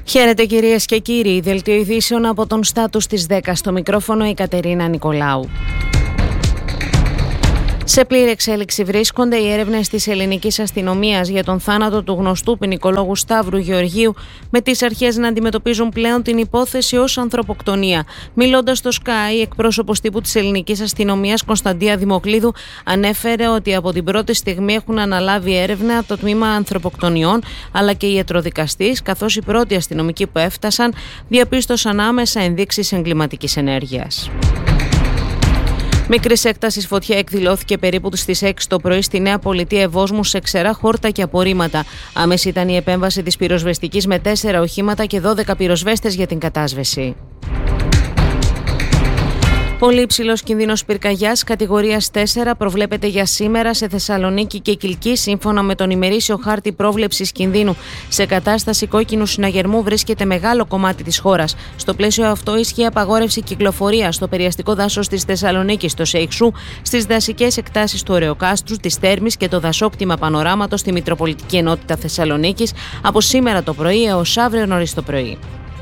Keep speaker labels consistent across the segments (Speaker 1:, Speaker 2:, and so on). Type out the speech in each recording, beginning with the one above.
Speaker 1: Χαίρετε κυρίες και κύριοι, δελτίο ειδήσεων από τον Στάτους της 10, στο μικρόφωνο η Κατερίνα Νικολάου. Σε πλήρη εξέλιξη βρίσκονται οι έρευνες της ελληνικής αστυνομίας για τον θάνατο του γνωστού ποινικολόγου Σταύρου Γεωργίου, με τις αρχές να αντιμετωπίζουν πλέον την υπόθεση ως ανθρωποκτονία. Μιλώντας στο Sky, εκπρόσωπος τύπου της ελληνικής αστυνομίας Κωνσταντία Δημοκλίδου ανέφερε ότι από την πρώτη στιγμή έχουν αναλάβει έρευνα το τμήμα ανθρωποκτονιών αλλά και οι ιατροδικαστής, καθώς οι πρώτοι αστυνομικοί που έφτασαν διαπίστωσαν άμεσα ενδείξεις εγκληματικής ενέργειας. Μικρής έκτασης φωτιά εκδηλώθηκε περίπου στις 6 το πρωί στη Νέα Πολιτεία Ευόσμου σε ξερά χόρτα και απορρίμματα. Άμεση ήταν η επέμβαση της πυροσβεστικής με 4 οχήματα και 12 πυροσβέστες για την κατάσβεση. Πολύ υψηλός κινδύνος πυρκαγιάς κατηγορίας 4 προβλέπεται για σήμερα σε Θεσσαλονίκη και Κιλκή, σύμφωνα με τον ημερήσιο χάρτη πρόβλεψης κινδύνου. Σε κατάσταση κόκκινου συναγερμού βρίσκεται μεγάλο κομμάτι της χώρας. Στο πλαίσιο αυτό ισχύει απαγόρευση κυκλοφορίας στο περιαστικό δάσος της Θεσσαλονίκης, στο Σεϊξού, στις δασικές εκτάσεις του Ωρεοκάστρου, της Θέρμης και το δασόκτημα Πανοράματος στη Μητροπολιτική Ενότητα Θεσσαλονίκης από σήμερα το πρωί έως αύριο νωρίς το πρωί.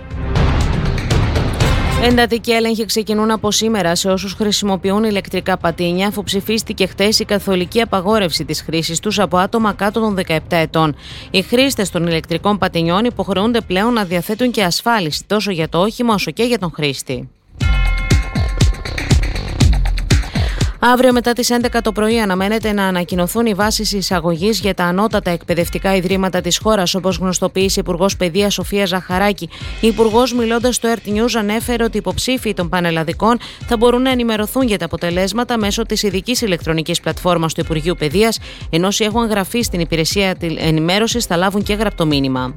Speaker 1: Εντατικοί έλεγχοι ξεκινούν από σήμερα σε όσους χρησιμοποιούν ηλεκτρικά πατίνια, αφού ψηφίστηκε χτες η καθολική απαγόρευση της χρήσης τους από άτομα κάτω των 17 ετών. Οι χρήστες των ηλεκτρικών πατινιών υποχρεούνται πλέον να διαθέτουν και ασφάλιση τόσο για το όχημα όσο και για τον χρήστη. Αύριο μετά τις 11 το πρωί αναμένεται να ανακοινωθούν οι βάσεις εισαγωγής για τα ανώτατα εκπαιδευτικά ιδρύματα της χώρας, όπως γνωστοποίησε η Υπουργός Παιδείας Σοφία Ζαχαράκη. Η Υπουργός, μιλώντας στο RT News, ανέφερε ότι οι υποψήφοι των πανελλαδικών θα μπορούν να ενημερωθούν για τα αποτελέσματα μέσω της ειδικής ηλεκτρονικής πλατφόρμας του Υπουργείου Παιδείας, ενώ όσοι έχουν εγγραφεί στην υπηρεσία ενημέρωσης θα λάβουν και γραπτό μήνυμα.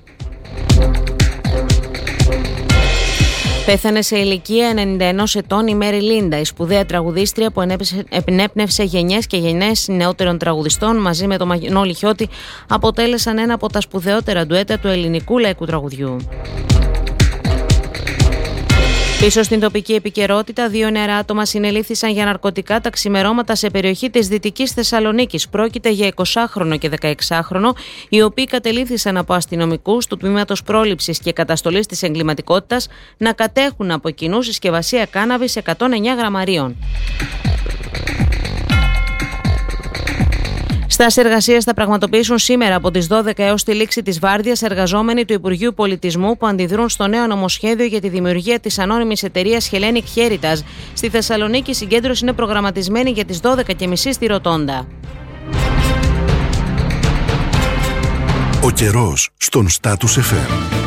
Speaker 1: Πέθανε σε ηλικία 91 ετών η Μέρι Λίντα, η σπουδαία τραγουδίστρια που ενέπνευσε γενιές και γενιές νεότερων τραγουδιστών. Μαζί με τον Μανώλη Χιώτη αποτέλεσαν ένα από τα σπουδαιότερα ντουέτα του ελληνικού λαϊκού τραγουδιού. Πίσω στην τοπική επικαιρότητα, 2 νεαρά άτομα συνελήφθησαν για ναρκωτικά τα ξημερώματα σε περιοχή της Δυτικής Θεσσαλονίκης. Πρόκειται για 20χρονο και 16χρονο, οι οποίοι κατελήφθησαν από αστυνομικούς του Τμήματος Πρόληψης και Καταστολής της Εγκληματικότητας να κατέχουν από κοινού συσκευασία κάναβης 109 γραμμαρίων. Στάσεις εργασίας θα πραγματοποιήσουν σήμερα από τις 12 έως τη λήξη της βάρδιας εργαζόμενοι του Υπουργείου Πολιτισμού που αντιδρούν στο νέο νομοσχέδιο για τη δημιουργία της ανώνυμης εταιρείας Hellenic Heritage. Στη Θεσσαλονίκη η συγκέντρωση είναι προγραμματισμένη για τις 12:30 στη Ροτόντα.
Speaker 2: Ο καιρός στον Στάτους FM.